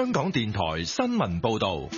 香港電台新聞報道。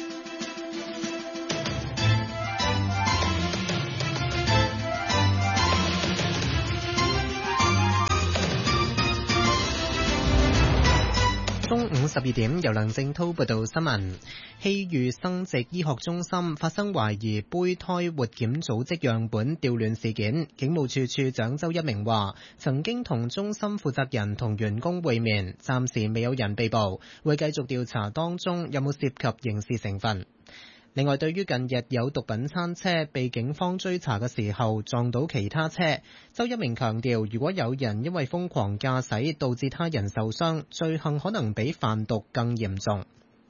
中午12點，由梁正濤報道新聞。希裕生殖醫學中心發生懷疑胚胎活檢組織樣本調亂事件，警務處處長周一鳴話，曾經同中心負責人同員工會面，暫時未有人被捕，會繼續調查當中有冇涉及刑事成分。另外，對於近日有毒品餐車被警方追查嘅時候撞到其他車，周一鳴強調，如果有人因為瘋狂駕駛導致他人受傷，罪行可能比販毒更嚴重。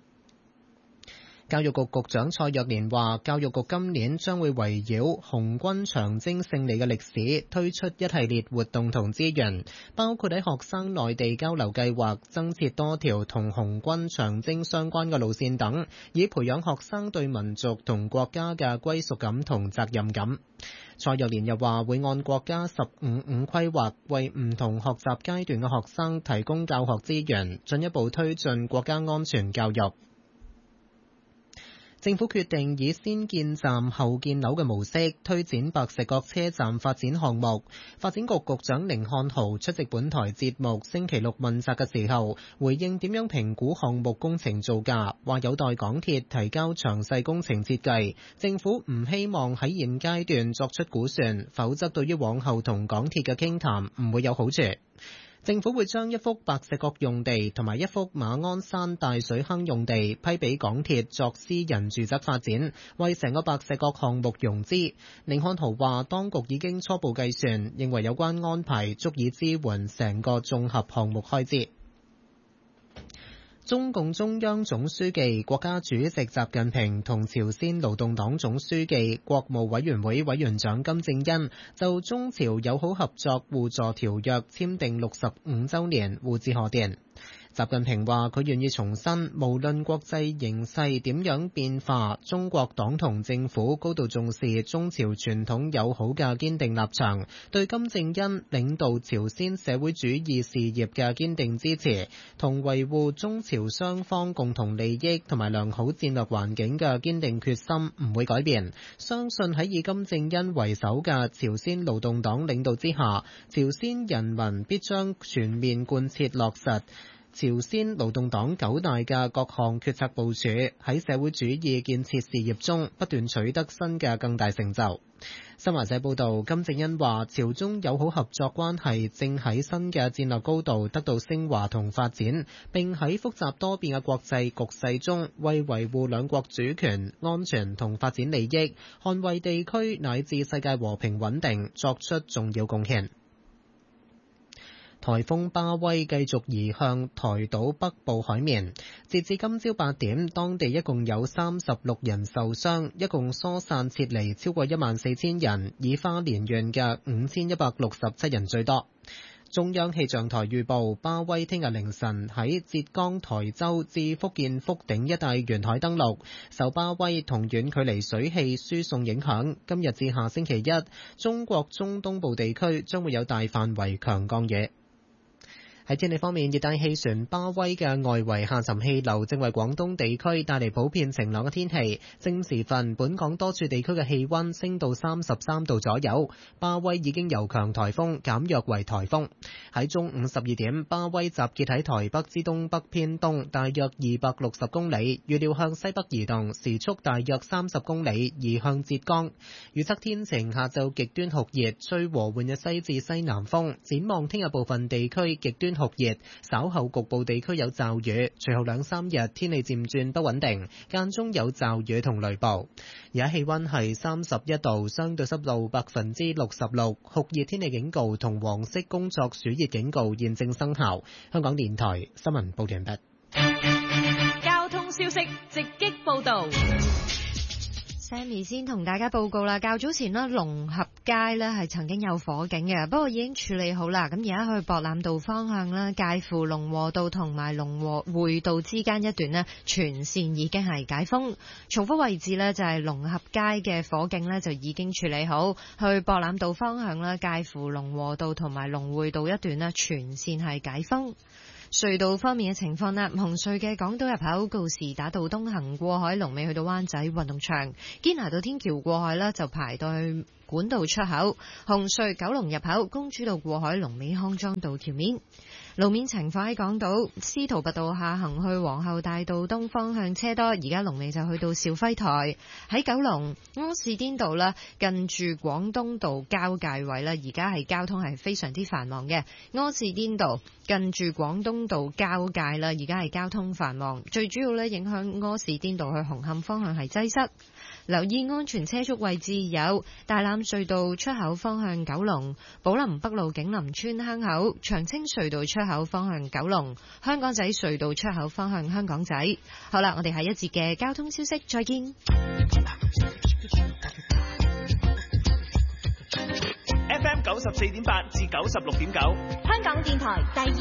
教育局局長蔡若蓮話，教育局今年將會圍繞紅軍長征勝利嘅歷史推出一系列活動同資源，包括喺學生內地交流計劃增設多條同紅軍長征相關嘅路線等，以培養學生對民族同國家嘅歸屬感同責任感。蔡若蓮又話，會按國家15-5規劃為唔同學習階段嘅學生提供教學資源，進一步推進國家安全教育。政府決定以先建站後建樓嘅模式推展白石角車站發展項目。發展局局長甯漢豪出席本台節目星期六問責嘅時候，回應點樣評估項目工程造價，話有待港鐵提交詳細工程設計，政府唔希望喺現階段作出估算，否則對於往後同港鐵嘅傾談唔會有好處。政府會將一幅白石角用地同埋一幅馬鞍山大水坑用地批俾港鐵作私人住宅發展，為成個白石角項目融資。甯漢豪話，當局已經初步計算，認為有關安排足以支援成個綜合項目開支。中共中央總書記、國家主席習近平同朝鮮勞動黨總書記、國務委員會委員長金正恩就中朝友好合作互助條約簽訂65週年互致賀電。習近平話，佢願意重申，無論國際形勢點樣變化，中國黨同政府高度重視中朝傳統友好嘅堅定立場，對金正恩領導朝鮮社會主義事業嘅堅定支持，同維護中朝雙方共同利益同埋良好戰略環境嘅堅定決心唔會改變。相信喺以金正恩為首嘅朝鮮勞動黨領導之下，朝鮮人民必將全面貫徹落實朝鮮勞動黨9大嘅各項決策部署，喺社會主義建設事業中不斷取得新嘅更大成就。新華社報道，金正恩話，朝中友好合作關係正喺新嘅戰略高度得到升華同發展，並喺複雜多變嘅國際局勢中，為維護兩國主權、安全同發展利益，捍衛地區乃至世界和平穩定作出重要貢獻。颱風巴威繼續移向台島北部海面，截至今朝8點，當地一共有36人受傷，一共疏散撤離超過14000人，以花蓮縣嘅5167人最多。中央氣象台預報，巴威聽日凌晨喺浙江台州至福建福鼎一帶沿海登陸，受巴威同遠距離水氣輸送影響，今日至下星期一，中國中東部地區將會有大範圍強降雨。喺天氣方面，熱帶氣旋巴威嘅外圍下沉氣流正為廣東地區帶嚟普遍晴朗嘅天氣。正時分，本港多處地區嘅氣溫升到33度左右。巴威已經由強颱風減弱為颱風。喺中午12點，巴威集結喺台北之東北偏東，大約260公里，預料向西北移動，時速大約30公里，移向浙江。預測天晴，下晝極端酷熱，吹和緩嘅西至西南風。展望聽日部分地區極端酷熱，稍後局部地區有驟雨，隨後2-3日天氣漸轉不穩定，間中有驟雨同雷暴。而家氣溫係31度，相對濕度66%，酷熱天氣警告同黃色工作暑熱警告現正生效。香港電台新聞報完畢。 交通消息直擊報道。 Sammy 先同大家報告啦，較早前呢，龍合街呢係曾經有火警嘅，不過已經處理好啦。咁而家去博覽道方向呢，介乎龍和道同埋龍和匯道之間一段呢，全線已經係解封。重複位置呢，就係龍合街嘅火警呢，就已經處理好，去博覽道方向呢，介乎龍和道同埋龍匯道一段呢，全線係解封。 隧道方面嘅情況啦，紅隧嘅港島入口告士打道東行過海龍尾去到灣仔運動場，堅拿道天橋過海啦就排到去管道出口，紅隧九龍入口公主道過海龍尾康莊道橋面。路面情況喺港島司徒拔道下行去皇后大道東方向車多，而家龍尾就去到肇輝台。喺九龍柯士甸道啦，近住廣東道交界位啦，而家係交通係非常之繁忙嘅。柯士甸道近住廣東道交界啦，而家係交通繁忙，最主要咧影響柯士甸道去紅磡方向係擠塞。留意安全車速位置有大欖隧道出口方向九龍、寶林北路景林村坑口、長青隧道出口方向九龍、香港仔隧道出口方向香港仔。好啦，我哋下一節嘅交通消息再見。 FM 94.8至96.9， 香港電台第二